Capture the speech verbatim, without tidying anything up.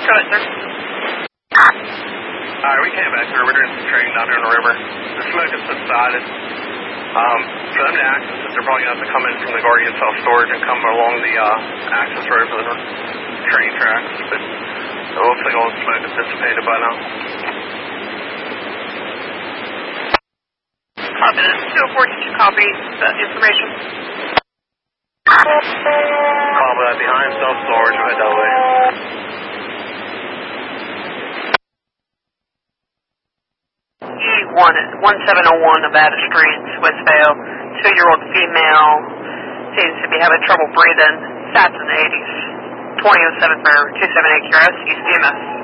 Go ahead, sir. Alright, we came back here. We're doing some training down here in the river. The smoke has subsided. Um, for them to access it, they're probably going to have to come in from the Guardian self-storage and come along the uh, access road for the train tracks. But it looks like all the smoke is dissipated by now. Copy this. two oh four, did you copy the information? Copy that behind self-storage, right that way. E one seven oh one Nevada Street, Westvale. Two-year-old female seems to be having trouble breathing. Stats in the eighties. twenty oh seven for two seven eight Q R S, East D M S.